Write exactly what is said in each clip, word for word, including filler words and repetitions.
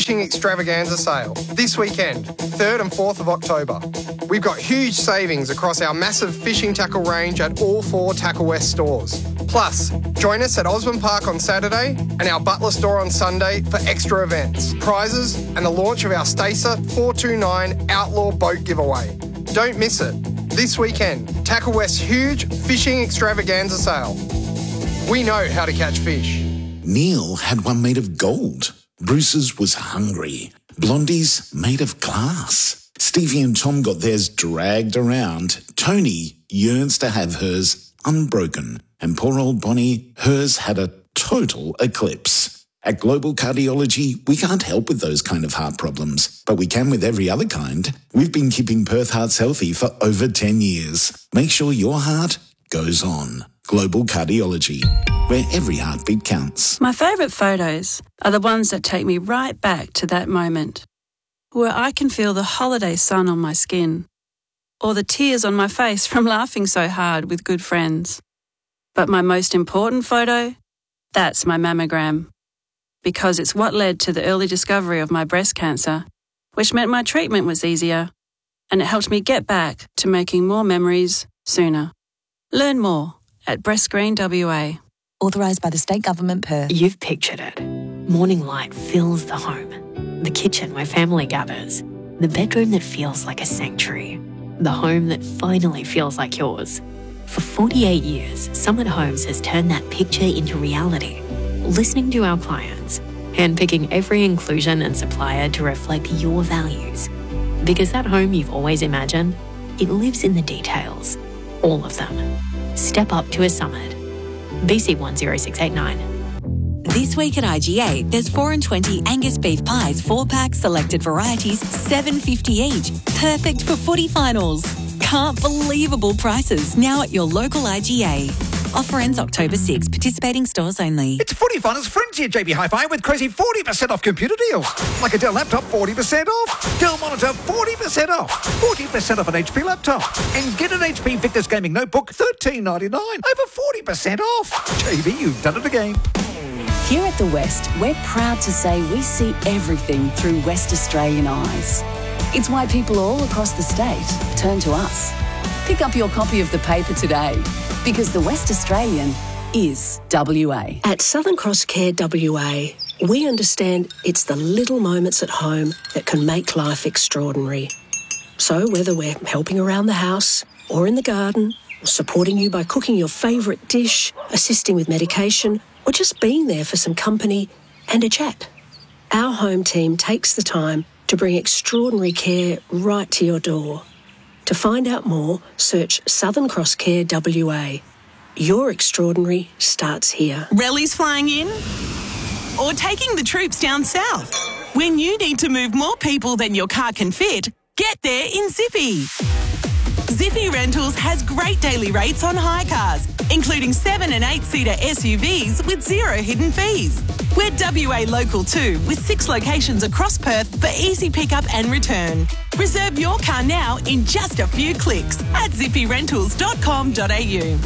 fishing extravaganza sale this weekend, third and fourth of October. We've got huge savings across our massive fishing tackle range at all four Tackle West stores. Plus, join us at Osborne Park on Saturday and our Butler store on Sunday for extra events, prizes and the launch of our Stacer four two nine Outlaw Boat giveaway. Don't miss it. This weekend, Tackle West's huge fishing extravaganza sale. We know how to catch fish. Neil had one made of gold. Bruce's was hungry. Blondie's made of glass. Stevie and Tom got theirs dragged around. Tony yearns to have hers unbroken. And poor old Bonnie, hers had a total eclipse. At Global Cardiology, we can't help with those kind of heart problems, but we can with every other kind. We've been keeping Perth hearts healthy for over ten years. Make sure your heart goes on. Global Cardiology, where every heartbeat counts. My favourite photos are the ones that take me right back to that moment, where I can feel the holiday sun on my skin, or the tears on my face from laughing so hard with good friends. But my most important photo, that's my mammogram, because it's what led to the early discovery of my breast cancer, which meant my treatment was easier, and it helped me get back to making more memories sooner. Learn more at Breast Screen W A. Authorised by the State Government, Perth. You've pictured it. Morning light fills the home. The kitchen where family gathers. The bedroom that feels like a sanctuary. The home that finally feels like yours. For forty-eight years, Summit Homes has turned that picture into reality. Listening to our clients, handpicking every inclusion and supplier to reflect your values. Because that home you've always imagined, it lives in the details. All of them. Step up to a Summit. B C one zero six eight nine. This week at I G A, there's four and twenty Angus beef pies, four packs, selected varieties, seven fifty each. Perfect for footy finals. Can't believable prices now at your local I G A. Offer ends October sixth. Participating stores only. It's Footy Finals Frenzy at J B Hi-Fi with crazy forty percent off computer deals. Like a Dell laptop, forty percent off. Dell monitor, forty percent off. forty percent off an H P laptop. And get an H P Victus Gaming Notebook, thirteen ninety-nine. Over forty percent off. J B, you've done it again. Here at The West, we're proud to say we see everything through West Australian eyes. It's why people all across the state turn to us. Pick up your copy of the paper today, because The West Australian is W A. At Southern Cross Care W A, we understand it's the little moments at home that can make life extraordinary. So whether we're helping around the house or in the garden, or supporting you by cooking your favourite dish, assisting with medication, or just being there for some company and a chat, our home team takes the time to bring extraordinary care right to your door. To find out more, search Southern Cross Care W A. Your extraordinary starts here. Rallies flying in? Or taking the troops down south? When you need to move more people than your car can fit, get there in Zippy. Zippy Rentals has great daily rates on hire cars, including seven and eight seater S U Vs with zero hidden fees. We're W A local too, with six locations across Perth for easy pickup and return. Reserve your car now in just a few clicks at zippy rentals dot com dot a u.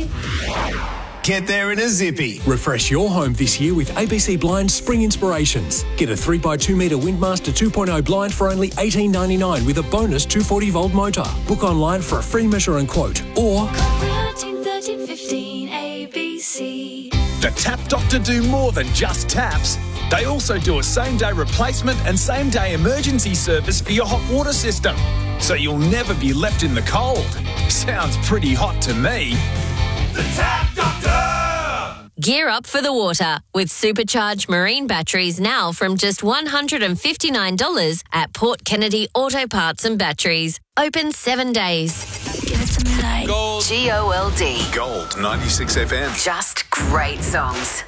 Get there in a zippy. Refresh your home this year with A B C Blind Spring Inspirations. Get a three by two metre Windmaster two point oh blind for only eighteen ninety-nine with a bonus two hundred forty volt motor. Book online for a free measure and quote. Or thirteen thirteen fifteen A B C. The Tap Doctor do more than just taps. They also do a same-day replacement and same-day emergency service for your hot water system, so you'll never be left in the cold. Sounds pretty hot to me. The Tap Doctor! Gear up for the water with supercharged marine batteries now from just one hundred fifty-nine dollars at Port Kennedy Auto Parts and Batteries. Open seven days. Gold. G O L D. Gold ninety-six F M. Just great songs.